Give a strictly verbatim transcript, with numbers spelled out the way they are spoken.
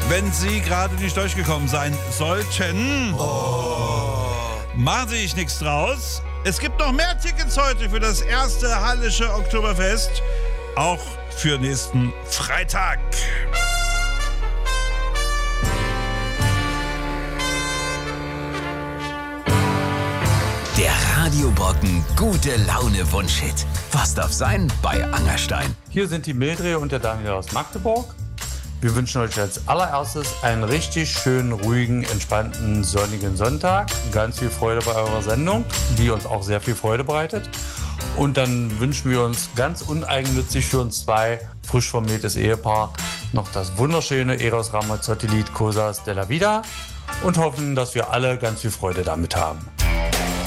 Wenn Sie gerade nicht durchgekommen sein sollten, oh. machen Sie sich nichts draus. Es gibt noch mehr Tickets heute für das erste Hallische Oktoberfest, auch für nächsten Freitag. Der Radiobrocken gute Laune Wunschhit. Was darf sein bei Angerstein? Hier sind die Mildred und der Daniel aus Magdeburg. Wir wünschen euch als allererstes einen richtig schönen, ruhigen, entspannten, sonnigen Sonntag. Ganz viel Freude bei eurer Sendung, die uns auch sehr viel Freude bereitet. Und dann wünschen wir uns ganz uneigennützig für uns zwei, frisch vermähltes Ehepaar, noch das wunderschöne Eros Ramazzotti-Lied Cosa Della Vida und hoffen, dass wir alle ganz viel Freude damit haben.